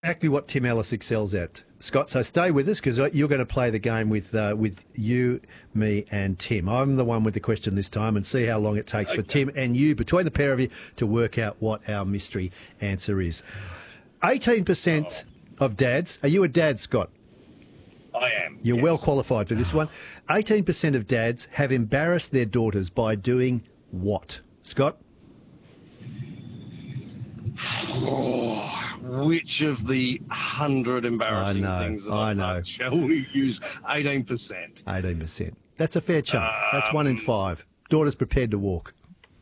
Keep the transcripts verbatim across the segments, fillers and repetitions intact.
exactly what Tim Ellis excels at, Scott. So stay with us because you're going to play the game with uh, with you, me, and Tim. I'm the one with the question this time, and see how long it takes okay. for Tim and you, between the pair of you, to work out what our mystery answer is. eighteen percent oh. of dads. Are you a dad, Scott? I am. You're yes. well qualified for this one. eighteen percent of dads have embarrassed their daughters by doing what, Scott? Oh, which of the hundred embarrassing I know, things that I I've know. done shall we use eighteen percent? eighteen percent. That's a fair chunk. Um, That's one in five. Daughters prepared to walk.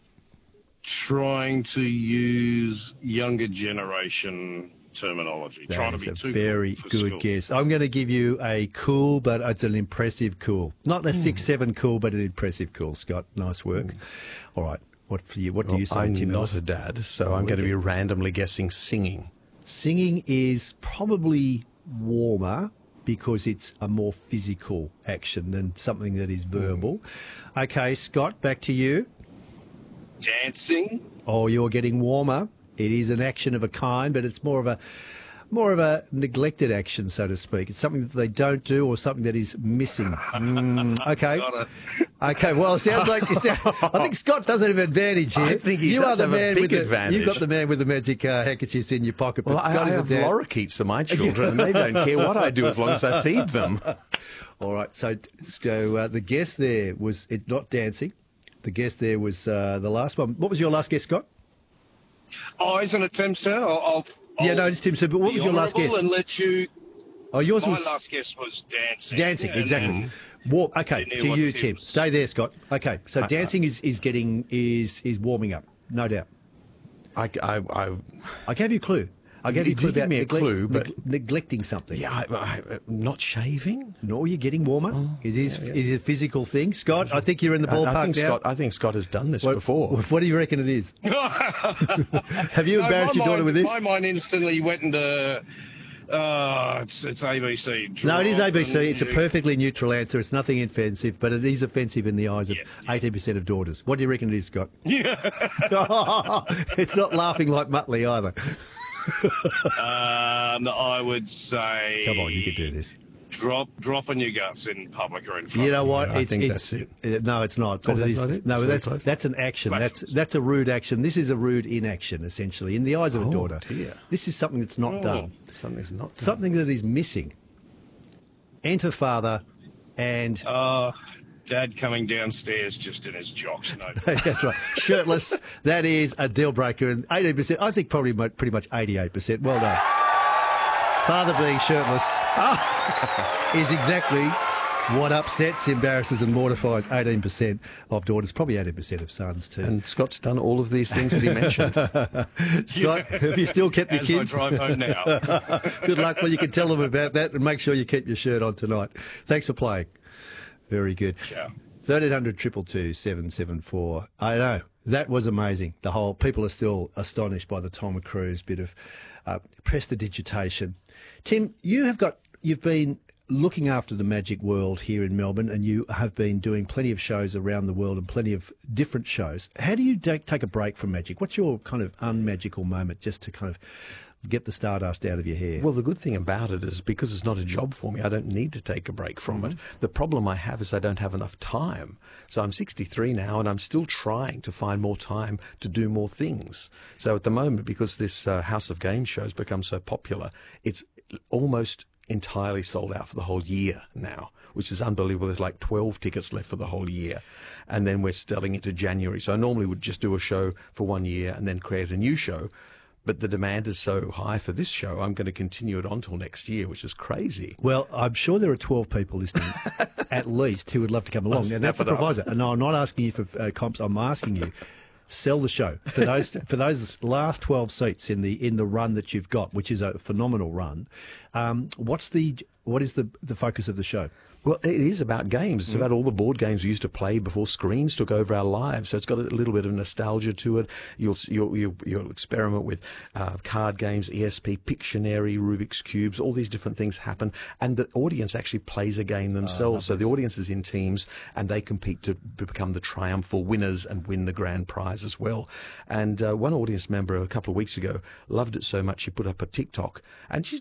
Trying to use younger generation terminology. That Trying is to be a too very cool for good school. guess. I'm going to give you a cool, but it's an impressive cool. Not a six, seven cool, but an impressive cool, Scott. Nice work. Mm. All right. What for you? What do well, you say, I'm Tim? not Ellis? a dad, so oh, I'm going to be randomly guessing singing. Singing is probably warmer because it's a more physical action than something that is verbal. Mm. Okay, Scott, back to you. Dancing. Oh, you're getting warmer. It is an action of a kind, but it's more of a more of a neglected action, so to speak. It's something that they don't do or something that is missing. Mm, okay. Okay, well, it sounds like... It sounds, I think Scott does have an advantage here. I think he you does are the have man a big with the, advantage. You've got the man with the magic uh, handkerchiefs in your pocket. But Well, Scott I, I is have a dad. lorikeets to my children, and they don't care what I do as long as I feed them. All right, so, so uh, the guess there was it not dancing. The guess there was uh, the last one. What was your last guess, Scott? Oh, isn't it Tim, sir? I'll, I'll, yeah, no, it's Tim, sir, but what was your last guess? And let you... Oh, yours My was... last guess was dancing. Dancing, yeah, exactly. Warm. Okay, to you, Tim. Was. Stay there, Scott. Okay, so I, dancing I, is, is getting is is warming up, no doubt. I, I, I, I gave you a clue. I gave you, you a clue did give about me a neglect, clue, but neg- neglecting something. Yeah, I, I, not shaving. No, you're getting warmer. Oh, it is yeah, yeah. it is a physical thing, Scott. I think you're in the ballpark I, I think now. Scott, I think Scott has done this what, before. What do you reckon it is? Have you no, embarrassed your daughter mind, with this? My mind instantly went into. Uh, it's, it's A B C. No, it is A B C. It's a perfectly neutral answer. It's nothing offensive, but it is offensive in the eyes of yeah. eighteen percent of daughters. What do you reckon it is, Scott? Yeah. It's not laughing like Muttley either. um, I would say. Come on, you can do this. Drop, dropping your guts in public or in front. You know what? Yeah, I it's, think it's, that's it. No, it's not. Oh, But that's it is, not it? No, It's that's very close. that's an action. That's- That's that's a rude action. This is a rude inaction, essentially, in the eyes of a Oh, daughter. dear. This is something that's not Oh. done. Something's not done. Something that is missing. Enter father, and Uh, Dad coming downstairs just in his jocks. No. that's right, shirtless. That is a deal breaker, and eighteen percent. I think probably mo- pretty much eighty-eight percent. Well done. Father being shirtless is exactly what upsets, embarrasses and mortifies eighteen percent of daughters, probably eighteen percent of sons too. And Scott's done all of these things that he mentioned. Scott, have you still kept your As kids? I drive home now. Good luck. Well, you can tell them about that and make sure you keep your shirt on tonight. Thanks for playing. Very good. Ciao. thirteen hundred, two two two, seven seven four. I know. That was amazing. The whole people are still astonished by the Tom Cruise bit of uh, prestidigitation. Tim, you have got you've been looking after the magic world here in Melbourne, and you have been doing plenty of shows around the world and plenty of different shows. How do you take, take a break from magic? What's your kind of unmagical moment just to kind of get the stardust out of your hair? Well, the good thing about it is because it's not a job for me, I don't need to take a break from Mm-hmm. it. The problem I have is I don't have enough time. So I'm sixty-three now, and I'm still trying to find more time to do more things. So at the moment, because this uh, House of Games show has become so popular, it's almost entirely sold out for the whole year now, which is unbelievable. There's like twelve tickets left for the whole year. And then we're selling into January. So I normally would just do a show for one year and then create a new show. But the demand is so high for this show, I'm going to continue it on till next year, which is crazy. Well, I'm sure there are twelve people listening, at least, who would love to come along. I'll Now, that's the snap it up. proviso. And no, I'm not asking you for uh, comps. I'm asking you, sell the show for those for those last twelve seats in the in the run that you've got, which is a phenomenal run. Um, what's the what is the the focus of the show? Well, it is about games. It's mm. about all the board games we used to play before screens took over our lives. So it's got a little bit of nostalgia to it. You'll you'll you'll, you'll experiment with uh, card games, E S P, Pictionary, Rubik's cubes. All these different things happen, and the audience actually plays a game themselves. Oh, so the audience is in teams, and they compete to become the triumphal winners and win the grand prize as well. And uh, one audience member a couple of weeks ago loved it so much she put up a TikTok, and she's